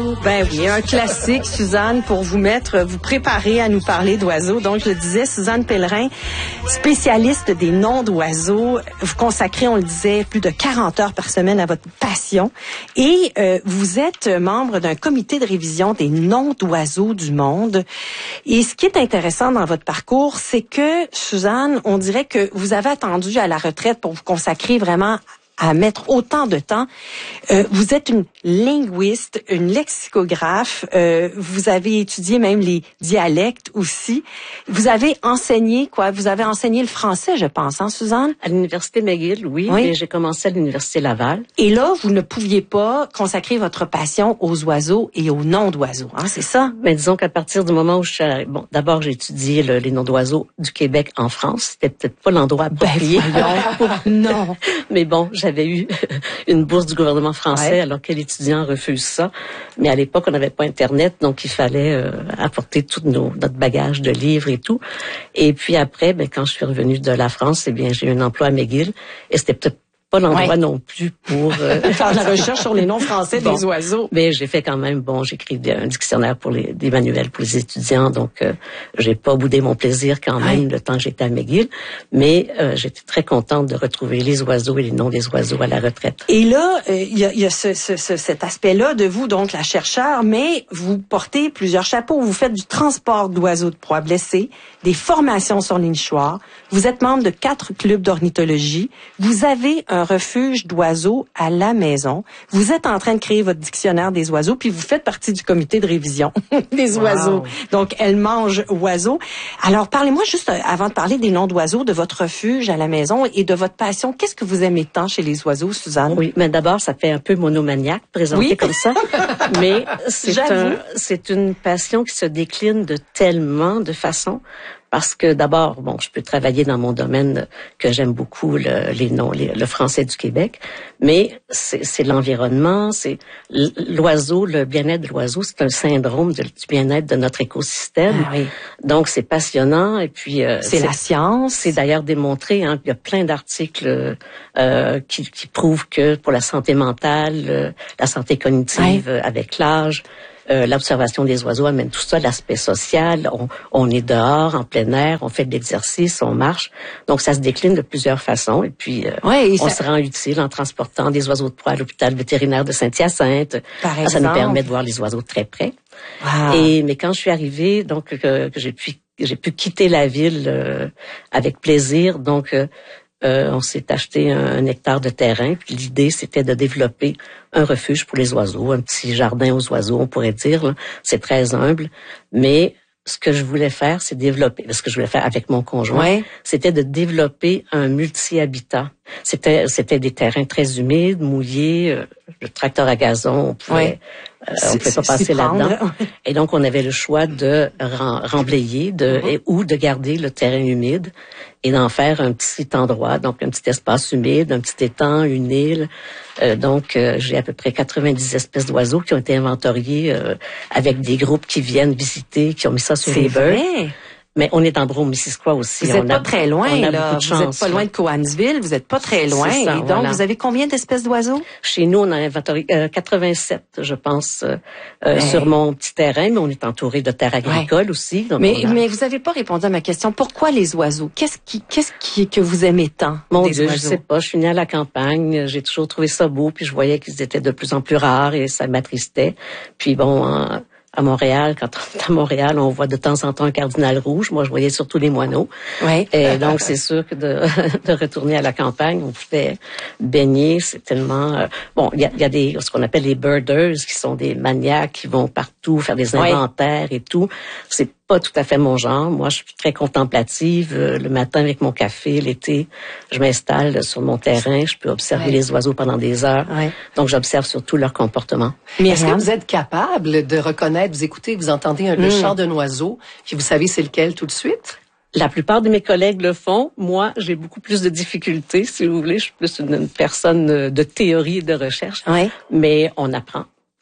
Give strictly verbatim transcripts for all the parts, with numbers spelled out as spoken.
oiseaux. Ben oui, un classique, Suzanne, pour vous mettre, vous préparer à nous parler d'oiseaux. Donc, je le disais, Suzanne Pellerin, spécialiste des noms d'oiseaux. Vous consacrez, on le disait, plus de quarante heures par semaine à votre passion. Et euh, vous êtes membre d'un comité de révision des noms d'oiseaux du monde. Et ce qui est intéressant dans votre parcours, c'est que, Suzanne, on dirait que vous avez attendu à la retraite pour vous consacrer vraiment à mettre autant de temps. Euh, vous êtes une linguiste, une lexicographe. Euh, vous avez étudié même les dialectes aussi. Vous avez enseigné quoi? Vous avez enseigné le français, je pense, hein, Suzanne? À l'université McGill, oui. oui. Et j'ai commencé à l'université Laval. Et là, vous ne pouviez pas consacrer votre passion aux oiseaux et aux noms d'oiseaux, hein, c'est ça? Mais disons qu'à partir du moment où je suis... Bon, d'abord, j'ai étudié le, les noms d'oiseaux du Québec en France. C'était peut-être pas l'endroit approprié. Ben, non. Mais bon, j'avais eu une bourse du gouvernement français, ouais. Alors quel étudiant refuse ça? Mais à l'époque, on n'avait pas Internet, donc il fallait euh, apporter tout nos, notre bagage de livres et tout. Et puis après, ben, quand je suis revenue de la France, eh bien, j'ai eu un emploi à McGill, et c'était peut-être pas l'endroit ouais. non plus pour euh, faire de la recherche sur les noms français bon, des oiseaux. Mais j'ai fait quand même, bon, j'écris un dictionnaire pour les, des manuels pour les étudiants, donc euh, j'ai pas boudé mon plaisir quand même ouais. le temps que j'étais à McGill, mais euh, j'étais très contente de retrouver les oiseaux et les noms des oiseaux à la retraite. Et là, il euh, y a, y a ce, ce, ce, cet aspect-là de vous, donc la chercheure, mais vous portez plusieurs chapeaux. Vous faites du transport d'oiseaux de proie blessés, des formations sur les nichoirs. Vous êtes membre de quatre clubs d'ornithologie. Vous avez un refuge d'oiseaux à la maison. Vous êtes en train de créer votre dictionnaire des oiseaux, puis vous faites partie du comité de révision des wow. oiseaux. Donc, Elle mange oiseaux. Alors, parlez-moi juste, avant de parler des noms d'oiseaux, de votre refuge à la maison et de votre passion. Qu'est-ce que vous aimez tant chez les oiseaux, Suzanne? Oui, mais d'abord, ça fait un peu monomaniaque, présenté oui. comme ça. Mais c'est, un, c'est une passion qui se décline de tellement de façons. Parce que d'abord, bon, je peux travailler dans mon domaine que j'aime beaucoup, le, les noms, les, le français du Québec, mais c'est, c'est l'environnement, c'est l'oiseau, le bien-être de l'oiseau, c'est un syndrome de, du bien-être de notre écosystème. Ah oui. Donc c'est passionnant et puis euh, c'est, c'est la science. C'est d'ailleurs démontré. Hein, il y a plein d'articles euh, qui, qui prouvent que pour la santé mentale, euh, la santé cognitive oui. euh, avec l'âge. Euh, l'observation des oiseaux amène tout ça, l'aspect social, on, on est dehors, en plein air, on fait de l'exercice, on marche. Donc, ça se décline de plusieurs façons. Et puis, euh, ouais, et on ça... se rend utile en transportant des oiseaux de proie à l'hôpital vétérinaire de Saint-Hyacinthe. Par ça, exemple. Ça nous permet de voir les oiseaux de très près. Wow. Et mais quand je suis arrivée, donc que, que j'ai pu j'ai pu quitter la ville euh, avec plaisir, donc euh, Euh, on s'est acheté un, un hectare de terrain, puis l'idée, c'était de développer un refuge pour les oiseaux, un petit jardin aux oiseaux, on pourrait dire. Là. C'est très humble, mais ce que je voulais faire, c'est développer, ce que je voulais faire avec mon conjoint, ouais. c'était de développer un multi-habitat. C'était, c'était des terrains très humides, mouillés, euh, le tracteur à gazon, on pouvait, ouais. euh, on pouvait pas passer là-dedans. Et donc, on avait le choix de rem- remblayer de, mm-hmm. et, ou de garder le terrain humide et d'en faire un petit endroit, donc un petit espace humide, un petit étang, une île. Euh, donc, euh, j'ai à peu près quatre-vingt-dix espèces d'oiseaux qui ont été inventoriées euh, avec des groupes qui viennent visiter, qui ont mis ça sur les birds. Mais on est dans Brome-Missisquoi aussi. Vous n'êtes pas a, très loin, on a là. beaucoup de chance, vous n'êtes pas loin de Cowansville, vous n'êtes pas très loin. Ça, et donc, voilà. vous avez combien d'espèces d'oiseaux? Chez nous, on a inventorié euh, quatre-vingt-sept, je pense, euh, ben... sur mon petit terrain, mais on est entouré de terres agricoles ouais. aussi. Donc mais, a... mais vous n'avez pas répondu à ma question. Pourquoi les oiseaux? Qu'est-ce qui, qu'est-ce qui que vous aimez tant? Mon des Dieu, oiseaux? je sais pas. Je suis née à la campagne. J'ai toujours trouvé ça beau, puis je voyais qu'ils étaient de plus en plus rares et ça m'attristait. Puis bon, hein, à Montréal, quand on est à Montréal, on voit de temps en temps un cardinal rouge. Moi, je voyais surtout les moineaux. Oui. Et donc, c'est sûr que de, de retourner à la campagne, on pouvait baigner. C'est tellement... Euh, bon, il y a, y a des ce qu'on appelle les birders, qui sont des maniaques qui vont partout faire des inventaires oui. et tout. C'est pas tout à fait mon genre. Moi, je suis très contemplative. Euh, le matin, avec mon café, l'été, je m'installe sur mon terrain. Je peux observer ouais. les oiseaux pendant des heures. Ouais. Donc, j'observe surtout leur comportement. Mais est-ce que vous êtes capable de reconnaître, vous écoutez, vous entendez un, mmh. le chant d'un oiseau, puis vous savez c'est lequel tout de suite? La plupart de mes collègues le font. Moi, j'ai beaucoup plus de difficultés, si vous voulez. Je suis plus une, une personne de théorie et de recherche. Ouais. Mais on apprend.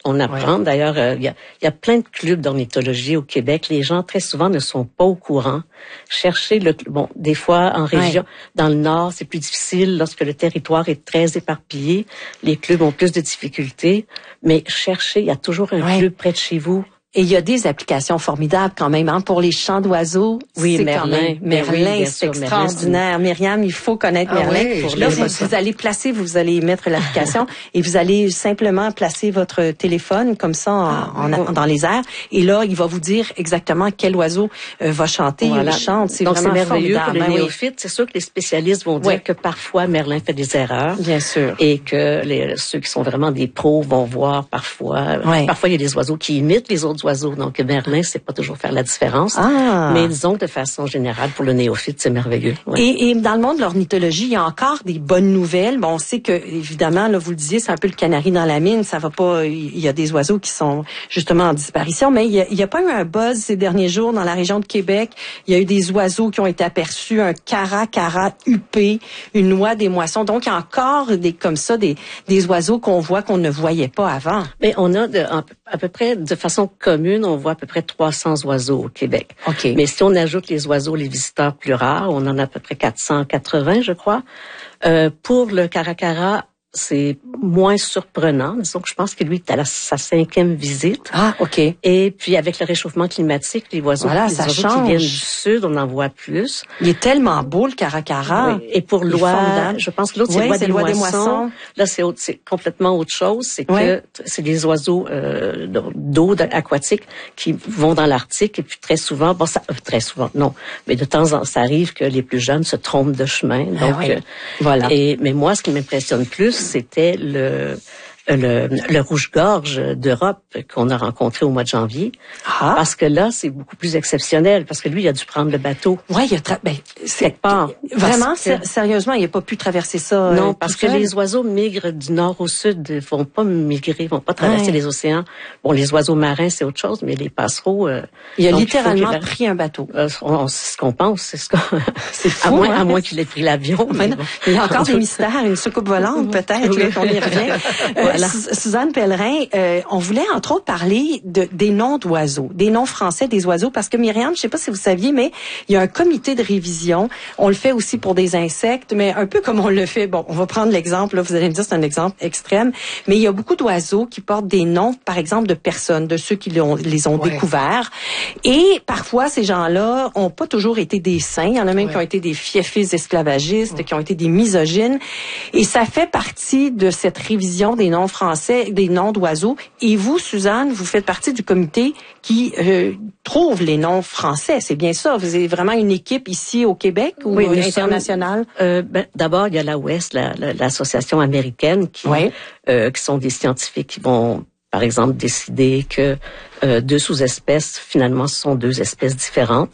On apprend. Ouais. D'ailleurs, il euh, y, a, y a plein de clubs d'ornithologie au Québec. Les gens, très souvent, ne sont pas au courant. Chercher le... Bon, des fois, en région, ouais. dans le Nord, c'est plus difficile lorsque le territoire est très éparpillé. Les clubs ont plus de difficultés. Mais cherchez, il y a toujours un ouais. club près de chez vous. Et il y a des applications formidables quand même, hein, pour les chants d'oiseaux. Oui, c'est Merlin. Quand même, Merlin, oui, c'est sûr, extraordinaire. Merlin, Myriam, il faut connaître ah Merlin. Oui, pour là, vous, vous allez placer, vous allez mettre l'application et vous allez simplement placer votre téléphone comme ça en, ah, en, en, dans les airs. Et là, il va vous dire exactement quel oiseau euh, va chanter voilà. ou chante. C'est Donc, vraiment c'est merveilleux formidable. pour les ben, néophytes. Oui. C'est sûr que les spécialistes vont dire oui. que parfois Merlin fait des erreurs. Bien sûr. Et que les, ceux qui sont vraiment des pros vont voir parfois. Oui. Parfois, il y a des oiseaux qui imitent les autres oiseaux. Donc, Merlin, c'est pas toujours faire la différence. Ah. Mais disons que de façon générale, pour le néophyte, c'est merveilleux. Ouais. Et, et dans le monde de l'ornithologie, il y a encore des bonnes nouvelles. Bon, on sait que, évidemment, là, vous le disiez, c'est un peu le canari dans la mine. Ça va pas, il y a des oiseaux qui sont justement en disparition. Mais il y a, il y a pas eu un buzz ces derniers jours dans la région de Québec. Il y a eu des oiseaux qui ont été aperçus, un caracara huppé, une oie des moissons. Donc, il y a encore des, comme ça, des, des oiseaux qu'on voit qu'on ne voyait pas avant. Mais on a de, à peu près, de façon commune, on voit à peu près trois cents oiseaux au Québec. Okay. Mais si on ajoute les oiseaux, les visiteurs plus rares, on en a à peu près quatre cent quatre-vingts, je crois. Euh, pour le caracara, c'est moins surprenant. Disons que je pense que lui est à la, sa cinquième visite. Ah, OK. Et puis, avec le réchauffement climatique, les oiseaux, voilà, les ça oiseaux change. qui viennent du sud, on en voit plus. Il est tellement beau, le caracara. Oui. Et pour l'oie, je pense que l'autre, oui, c'est l'oie des, des moissons. moissons. Là, c'est, autre, c'est complètement autre chose. C'est oui. que c'est des oiseaux euh, d'eau aquatique qui vont dans l'Arctique. Et puis, très souvent, bon, ça, euh, très souvent, non. Mais de temps en temps, ça arrive que les plus jeunes se trompent de chemin. Donc, ah oui. euh, voilà. Et, mais moi, ce qui m'impressionne plus, c'était le Le, le, le rouge-gorge d'Europe qu'on a rencontré au mois de janvier. Ah. Parce que là, c'est beaucoup plus exceptionnel, parce que lui, il a dû prendre le bateau. Oui, il a tra- ben, c'est quelque part. Vraiment, que... sérieusement, il n'a pas pu traverser ça. Non, euh, parce que seul. les oiseaux migrent du nord au sud, ils vont pas migrer, ils vont pas traverser ouais. les océans. Bon, les oiseaux marins, c'est autre chose, mais les passereaux... Euh, il a donc, littéralement il pris un bateau. Euh, on, on, c'est ce qu'on pense, c'est ce qu'on... c'est fou, à moins, hein? à moins qu'il ait pris l'avion. Mais bon. Il y a encore des mystères, une soucoupe volante peut-être, oui. qu'on y revient. Voilà. Euh, Suzanne Pellerin, euh, on voulait entre autres parler de, des noms d'oiseaux, des noms français des oiseaux, parce que Myriam, je sais pas si vous saviez, mais il y a un comité de révision. On le fait aussi pour des insectes, mais un peu comme on le fait. Bon, on va prendre l'exemple, là, vous allez me dire c'est un exemple extrême, mais il y a beaucoup d'oiseaux qui portent des noms, par exemple, de personnes, de ceux qui les ont, les ont ouais. découverts. Et parfois, ces gens-là ont pas toujours été des saints. Il y en a même ouais. qui ont été des fiefés esclavagistes, ouais. qui ont été des misogynes. Et ça fait partie de cette révision des noms français, des noms d'oiseaux. Et vous, Suzanne, vous faites partie du comité qui euh, trouve les noms français. C'est bien ça. Vous avez vraiment une équipe ici au Québec ou oui, internationale? Euh, ben, d'abord, il y a la O E S, la, la, l'association américaine, qui, oui. euh, qui sont des scientifiques qui vont, par exemple, décider que euh, deux sous-espèces, finalement, ce sont deux espèces différentes.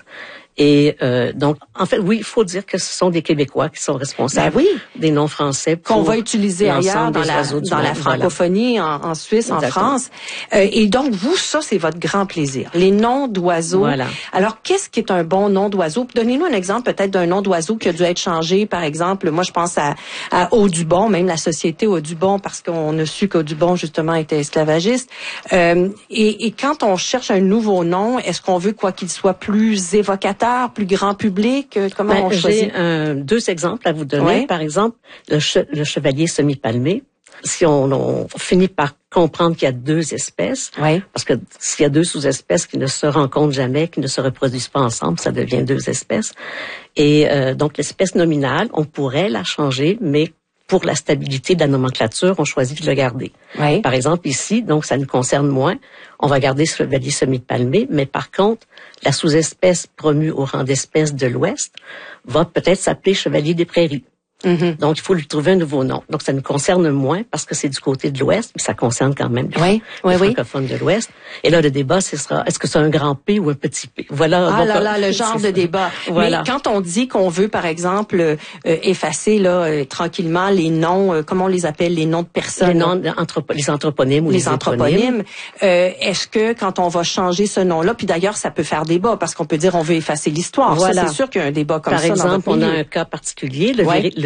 Et euh, donc, en fait, oui, il faut dire que ce sont des Québécois qui sont responsables ben oui. des noms français pour qu'on va utiliser ailleurs dans la dans la francophonie, voilà. en, en Suisse, Exactement. en France. Euh, et donc, vous, ça, c'est votre grand plaisir. Les noms d'oiseaux. Voilà. Alors, qu'est-ce qui est un bon nom d'oiseau? Donnez-nous un exemple peut-être d'un nom d'oiseau qui a dû être changé. Par exemple, moi, je pense à, à Audubon, même la société Audubon, parce qu'on a su qu'Audubon, justement, était esclavagiste. Euh, et, et quand on cherche un nouveau nom, est-ce qu'on veut quoi qu'il soit plus évocateur, plus grand public? Comment ben, on choisit? J'ai euh, deux exemples à vous donner. Oui. Par exemple, le, che- le chevalier semi-palmé. Si on, on finit par comprendre qu'il y a deux espèces, oui. parce que s'il y a deux sous-espèces qui ne se rencontrent jamais, qui ne se reproduisent pas ensemble, ça devient deux espèces. Et euh, donc l'espèce nominale, on pourrait la changer, mais pour la stabilité de la nomenclature, on choisit de le garder. Oui. Par exemple, ici, donc ça nous concerne moins, on va garder ce chevalier semi-palmé, mais par contre, la sous-espèce promue au rang d'espèce de l'Ouest va peut-être s'appeler chevalier des prairies. Mm-hmm. Donc, il faut lui trouver un nouveau nom. Donc, ça nous concerne moins parce que c'est du côté de l'Ouest, mais ça concerne quand même les, oui, les oui, francophones oui. de l'Ouest. Et là, le débat, ce sera, est-ce que c'est un grand P ou un petit P? Voilà. Ah donc, là là, le genre de ça. débat. Voilà. Mais quand on dit qu'on veut, par exemple, euh, effacer là euh, tranquillement les noms, euh, comment on les appelle, les noms de personnes? Les noms, anthropo- les anthroponymes ou les, les anthroponymes. Euh, est-ce que quand on va changer ce nom-là, puis d'ailleurs, ça peut faire débat parce qu'on peut dire on veut effacer l'histoire. Voilà. Ça, c'est sûr qu'il y a un débat comme par ça. Par exemple, dans on a un cas particulier, le, ouais. vir- le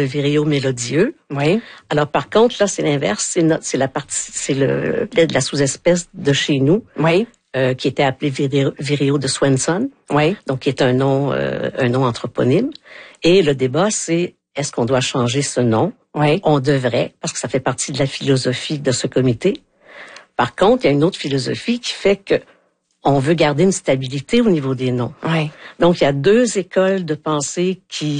vireo mélodieux. Oui. Alors par contre, là, c'est l'inverse. C'est, notre, c'est la partie, c'est le, la sous-espèce de chez nous. Oui. Euh, qui était appelé Vireo, Vireo de Swenson. Oui. Donc, qui est un nom, euh, un nom anthroponyme. Et le débat, c'est est-ce qu'on doit changer ce nom? Oui. On devrait, parce que ça fait partie de la philosophie de ce comité. Par contre, il y a une autre philosophie qui fait que on veut garder une stabilité au niveau des noms. Oui. Donc, il y a deux écoles de pensée qui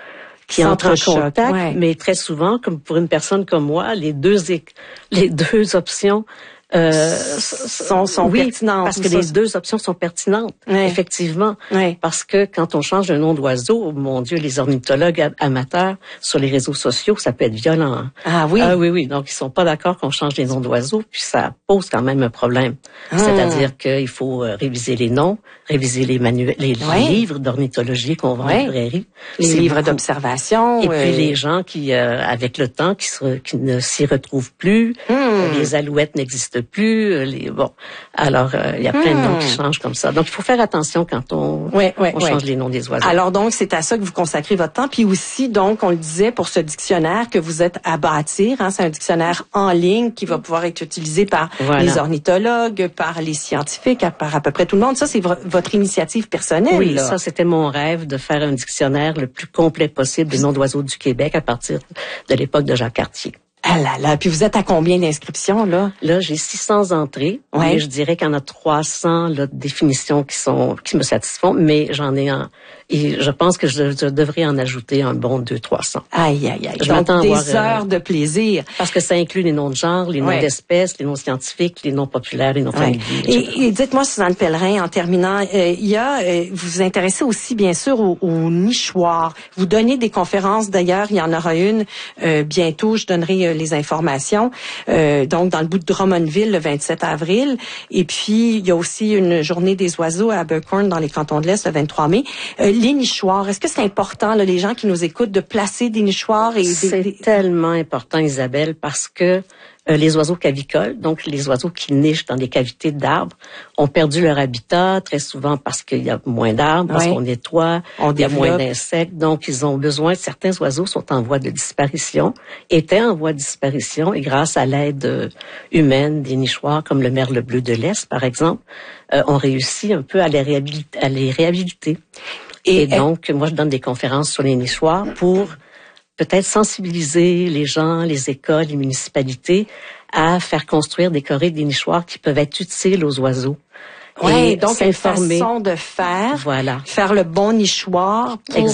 qui entrent en contact, ouais. mais très souvent, comme pour une personne comme moi, les deux les deux options Euh, sont, sont oui, pertinentes. Parce que ça, les deux options sont pertinentes, ouais. effectivement. Ouais. Parce que quand on change de nom d'oiseau, mon Dieu, les ornithologues amateurs sur les réseaux sociaux, ça peut être violent. Ah oui? Ah oui, oui. Donc, ils sont pas d'accord qu'on change les noms d'oiseaux, puis ça pose quand même un problème. Ah. C'est-à-dire qu'il faut réviser les noms, réviser les manuels, les, ouais. les livres d'ornithologie qu'on vend ouais. en librairie. Les C'est livres beaucoup. d'observation. Et euh... puis les gens qui, euh, avec le temps, qui, se, qui ne s'y retrouvent plus, hum. euh, les alouettes n'existent plus, les bon. Alors, il euh, y a plein hmm. de noms qui changent comme ça. Donc, il faut faire attention quand on, ouais, ouais, on ouais. change les noms des oiseaux. Alors, donc, c'est à ça que vous consacrez votre temps. Puis aussi, donc, on le disait, pour ce dictionnaire que vous êtes à bâtir, hein, c'est un dictionnaire en ligne qui va pouvoir être utilisé par voilà. les ornithologues, par les scientifiques, par à peu près tout le monde. Ça, c'est v- votre initiative personnelle. Oui, là. ça, c'était mon rêve de faire un dictionnaire le plus complet possible des noms d'oiseaux du Québec à partir de l'époque de Jacques Cartier. Ah là là, puis vous êtes à combien d'inscriptions, là? Là, j'ai six cents entrées, ouais. mais je dirais qu'il y en a trois cents là, de définitions qui sont qui me satisfont, mais j'en ai un... Et je pense que je, je devrais en ajouter un bon deux trois cents. Aïe, aïe, aïe. Je Donc, m'attends des à avoir, heures euh, de plaisir. Parce que ça inclut les noms de genre, les noms ouais. d'espèces, les noms scientifiques, les noms populaires, les noms ouais. familiers. Et, et dites-moi, Suzanne Pellerin, en terminant, euh, il y a, euh, vous vous intéressez aussi, bien sûr, au, au nichoir. Vous donnez des conférences, d'ailleurs, il y en aura une euh, bientôt, je donnerai euh, les informations. Euh, donc, dans le bout de Drummondville, le vingt-sept avril. Et puis, il y a aussi une journée des oiseaux à Burkhorn, dans les cantons de l'Est, le vingt-trois mai. Euh, les nichoirs, est-ce que c'est important, là, les gens qui nous écoutent, de placer des nichoirs? Et c'est des, des... tellement important, Isabelle, parce que euh, les oiseaux cavicoles, donc les oiseaux qui nichent dans des cavités d'arbres, ont perdu leur habitat, très souvent parce qu'il y a moins d'arbres, parce ouais. qu'on nettoie, on il y a moins d'insectes. Donc, ils ont besoin, certains oiseaux sont en voie de disparition, étaient en voie de disparition, et grâce à l'aide humaine des nichoirs, comme le merle bleu de l'Est, par exemple, euh, on réussit un peu à les réhabiliter. À les réhabiliter. Et, et donc, moi, je donne des conférences sur les nichoirs pour peut-être sensibiliser les gens, les écoles, les municipalités à faire construire, décorer des nichoirs qui peuvent être utiles aux oiseaux. Oui, donc une façon de faire, voilà. faire le bon nichoir pour